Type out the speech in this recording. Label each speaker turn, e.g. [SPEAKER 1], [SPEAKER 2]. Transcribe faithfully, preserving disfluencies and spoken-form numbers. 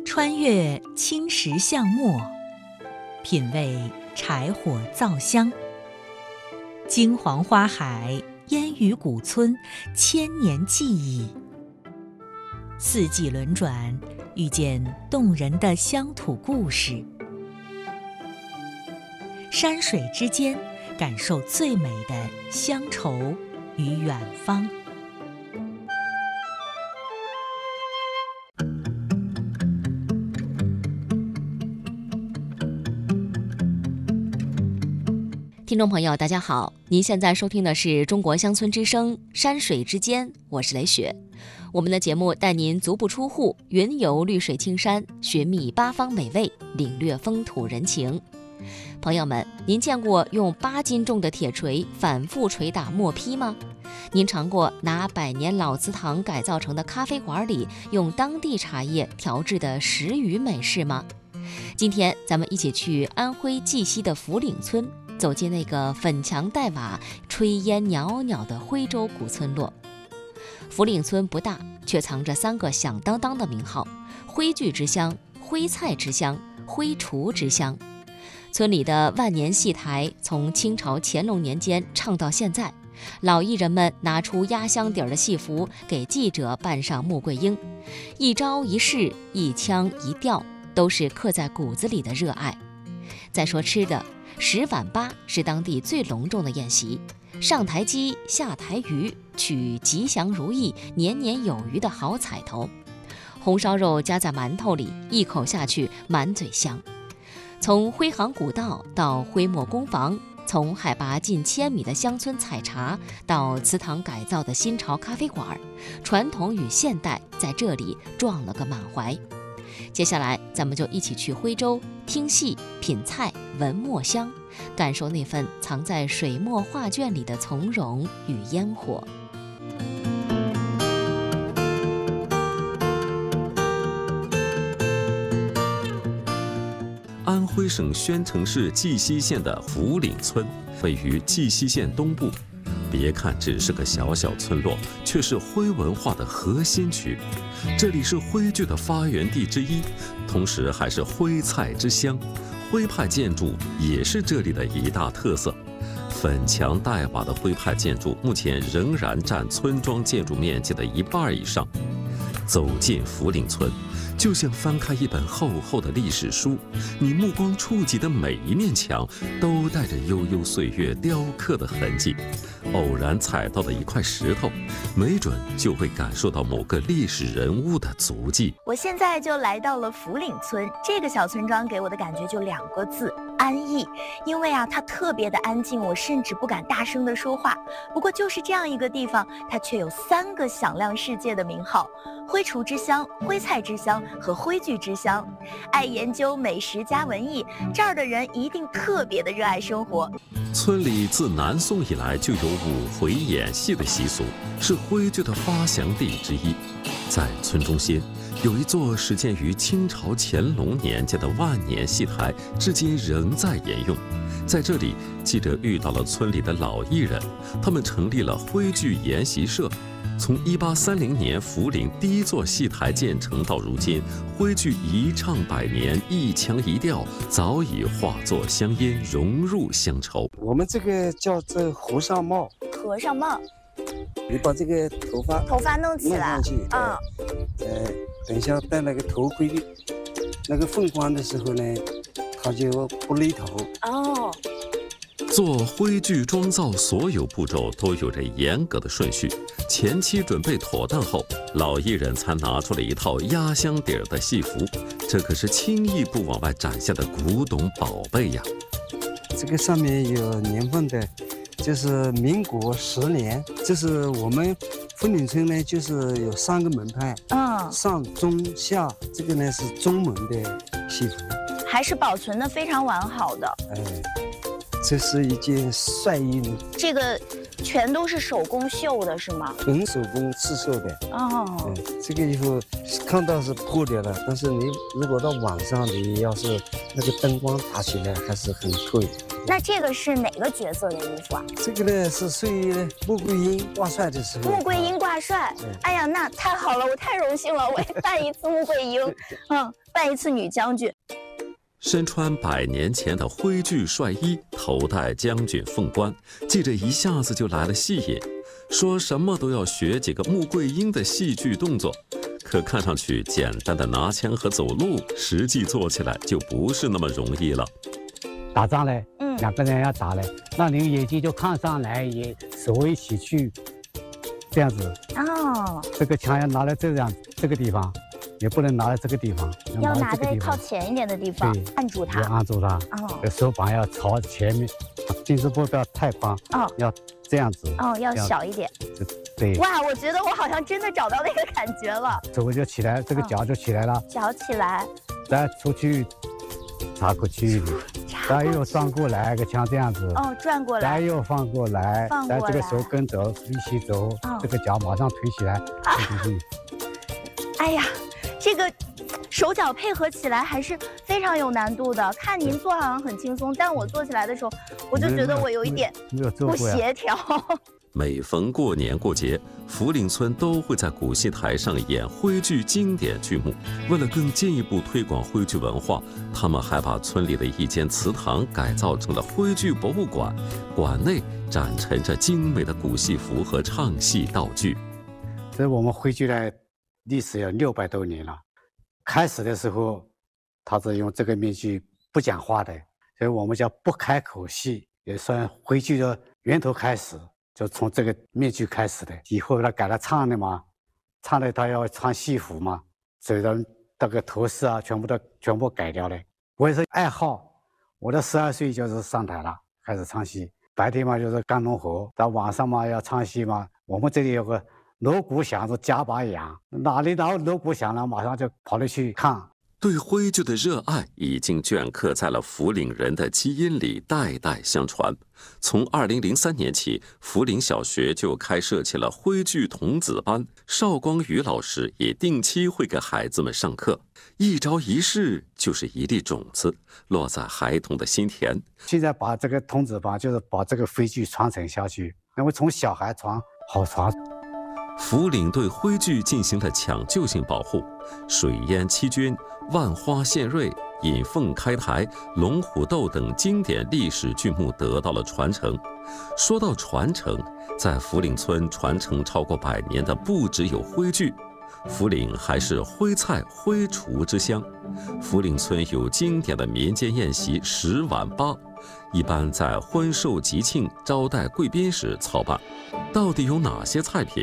[SPEAKER 1] 穿越青石巷陌，品味柴火皂香。金黄花海，烟雨古村，千年记忆。四季轮转，遇见动人的乡土故事。山水之间，感受最美的乡愁与远方。
[SPEAKER 2] 听众朋友大家好，您现在收听的是中国乡村之声山水之间，我是雷雪。我们的节目带您足不出户，云游绿水青山，寻觅八方美味，领略风土人情。朋友们，您见过用八斤重的铁锤反复捶打磨坯吗？您尝过拿百年老祠堂改造成的咖啡馆里用当地茶叶调制的食鱼美食吗？今天咱们一起去安徽绩溪的福岭村，走进那个粉墙黛瓦、炊烟袅袅的徽州古村落。福岭村不大，却藏着三个响当当的名号：徽剧之乡、徽菜之乡、徽厨之乡。村里的万年戏台从清朝乾隆年间唱到现在，老艺人们拿出压箱底儿的戏服给记者扮上穆桂英，一招一式，一腔一调，都是刻在骨子里的热爱。再说吃的，十碗八是当地最隆重的宴席，上台鸡，下台鱼，取吉祥如意、年年有余的好彩头。红烧肉夹在馒头里，一口下去满嘴香。从徽行古道到徽墨工房，从海拔近千米的乡村采茶到祠堂改造的新潮咖啡馆，传统与现代在这里撞了个满怀。接下来咱们就一起去徽州听戏、品菜、闻墨香，感受那份藏在水墨画卷里的从容与烟火。
[SPEAKER 3] 安徽省宣城市绩溪县的福岭村位于绩溪县东部。别看只是个小小村落，却是徽文化的核心区。这里是徽剧的发源地之一，同时还是徽菜之乡。徽派建筑也是这里的一大特色。粉墙黛瓦的徽派建筑目前仍然占村庄建筑面积的一半以上。走进福岭村，就像翻开一本厚厚的历史书，你目光触及的每一面墙都带着悠悠岁月雕刻的痕迹。偶然踩到的一块石头，没准就会感受到某个历史人物的足迹。
[SPEAKER 4] 我现在就来到了福岭村，这个小村庄给我的感觉就两个字：安逸。因为啊，它特别的安静，我甚至不敢大声的说话。不过就是这样一个地方，它却有三个响亮世界的名号：徽厨之乡、徽菜之乡和徽剧之乡。爱研究美食加文艺，这儿的人一定特别的热爱生活。
[SPEAKER 3] 村里自南宋以来就有五回演戏的习俗，是徽剧的发祥地之一。在村中心有一座始建于清朝乾隆年间的万年戏台，至今仍在沿用。在这里，记者遇到了村里的老艺人，他们成立了徽剧研习社。从一八三零年福岭第一座戏台建成到如今，徽剧一唱百年，一腔一调，早已化作乡音，融入乡愁。
[SPEAKER 5] 我们这个叫做和尚帽。
[SPEAKER 4] 和尚帽，
[SPEAKER 5] 你把这个头发
[SPEAKER 4] 头发弄起来，
[SPEAKER 5] 弄上去，
[SPEAKER 4] 嗯，
[SPEAKER 5] 呃，等一下戴那个头盔，那个凤冠的时候呢，它就不勒头。
[SPEAKER 4] 哦。
[SPEAKER 3] 做徽剧妆造所有步骤都有着严格的顺序，前期准备妥当后，老艺人才拿出了一套压箱底儿的戏服，这可是轻易不往外展现的古董宝贝呀。
[SPEAKER 5] 这个上面有年份的，就是民国十年。这是我们福岭村呢，就是有三个门派，
[SPEAKER 4] 嗯，
[SPEAKER 5] 上中下，这个呢是中门的戏服，
[SPEAKER 4] 还是保存的非常完好的。
[SPEAKER 5] 哎。这是一件帅衣呢，
[SPEAKER 4] 这个全都是手工绣的，是吗？
[SPEAKER 5] 纯手工刺绣的。
[SPEAKER 4] 哦，
[SPEAKER 5] 嗯，这个衣服看到是破掉了，但是你如果到晚上，你要是那个灯光打起来，还是很透。
[SPEAKER 4] 那这个是哪个角色的衣服啊？
[SPEAKER 5] 这个呢是属于穆桂英挂帅的时候。
[SPEAKER 4] 穆桂英挂帅，哎呀，那太好了，我太荣幸了，我也扮一次穆桂英，嗯，扮一次女将军。
[SPEAKER 3] 身穿百年前的徽剧帅衣，头戴将军凤冠，记者一下子就来了戏瘾，说什么都要学几个穆桂英的戏剧动作。可看上去简单的拿枪和走路，实际做起来就不是那么容易了。
[SPEAKER 6] 打仗嘞，
[SPEAKER 4] 嗯，
[SPEAKER 6] 两个人要打嘞，那你眼睛就看上来，也手一起去，这样子。
[SPEAKER 4] 哦，
[SPEAKER 6] 这个枪要拿在这样这个地方。也不能拿在这个地方，
[SPEAKER 4] 要拿在靠前一点的地方，按住它，
[SPEAKER 6] 要按住它。
[SPEAKER 4] 哦，
[SPEAKER 6] 手把要朝前面，颈子部不要太宽，
[SPEAKER 4] 哦，
[SPEAKER 6] 要这样子。
[SPEAKER 4] 哦，要小一点。
[SPEAKER 6] 对。
[SPEAKER 4] 哇，我觉得我好像真的找到那个感觉了。
[SPEAKER 6] 手就起来，这个脚就起来了。
[SPEAKER 4] 脚起来。
[SPEAKER 6] 再出去，插过去，再又转过来，个枪这样子。
[SPEAKER 4] 哦，转过来。
[SPEAKER 6] 再又放过来，
[SPEAKER 4] 放过来。
[SPEAKER 6] 再这个手跟走，一起走，这个脚马上推起来，推进去。
[SPEAKER 4] 哎呀。这个手脚配合起来还是非常有难度的。看您做好像很轻松，但我做起来的时候，我就觉得我有一点不协调。
[SPEAKER 3] 每逢过年过节，福岭村都会在古戏台上演徽剧经典剧目。为了更进一步推广徽剧文化，他们还把村里的一间祠堂改造成了徽剧博物馆，馆内展陈着精美的古戏服和唱戏道具。
[SPEAKER 6] 这我们徽剧的历史有六百多年了。开始的时候，他是用这个面具不讲话的，所以我们叫不开口戏，也算徽剧的源头开始，就从这个面具开始的。以后他改了唱的嘛，唱的他要穿戏服嘛，所以说这个头饰啊，全部都全部改掉了。我也是爱好，我的十二岁就是上台了，开始唱戏。白天嘛就是干农活，到晚上嘛要唱戏嘛。我们这里有个锣鼓响是家把痒，哪里哪锣鼓响了，马上就跑了去看。
[SPEAKER 3] 对徽剧的热爱已经镌刻在了福岭人的基因里，代代相传。从二零零三年起，福岭小学就开设起了徽剧童子班，邵光宇老师也定期会给孩子们上课。一招一式就是一粒种子，落在孩童的心田。
[SPEAKER 6] 现在把这个童子班，就是把这个徽剧传承下去，因为从小孩传好传。
[SPEAKER 3] 福岭对徽剧进行了抢救性保护，水淹七军、万花献瑞、引凤开台、龙虎斗等经典历史剧目得到了传承。说到传承，在福岭村传承超过百年的不只有徽剧，福岭还是徽菜徽厨之乡。福岭村有经典的民间宴席十碗八，一般在婚寿吉庆招待贵宾时操办。到底有哪些菜品